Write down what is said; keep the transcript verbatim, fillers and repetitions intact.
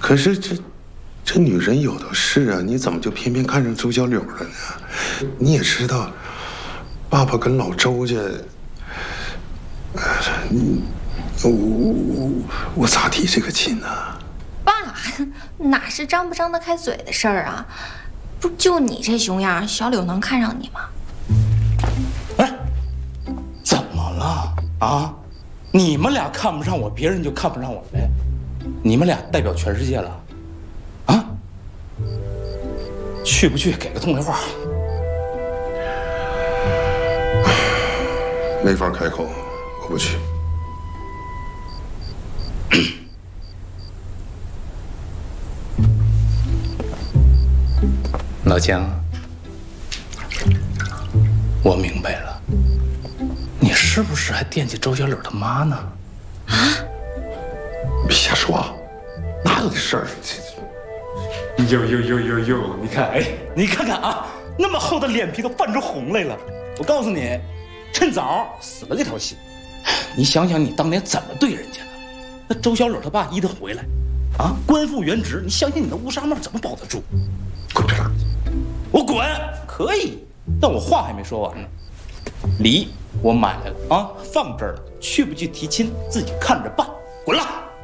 可是这这女人有的是啊，你怎么就偏偏看上周小柳了呢？你也知道，爸爸跟老周家，呃，我我我咋提这个亲呢？ 爸，哪是张不张得开嘴的事儿啊？不就你这熊样，小柳能看上你吗？ 哎，怎么了啊？你们俩看不上我，别人就看不上我呗？你们俩代表全世界了，啊？去不去？给个痛快话。 没法开口，我不去。 老姜，我明白了，你是不是还惦记周小柳他妈呢？ 啊！ 别瞎说，哪有这事儿？ 有有有有有！你看，哎，你看看啊，那么厚的脸皮都泛出红来了。我告诉你，趁早死了这条心。你想想，你当年怎么对人家的？那周小柳他爸一他回来，啊，官复原职，你想想你的乌纱帽怎么保得住？ 滚出来！ 我滚可以，但我话还没说完呢。梨我买来了啊，放这儿了，去不去提亲自己看着办。滚了。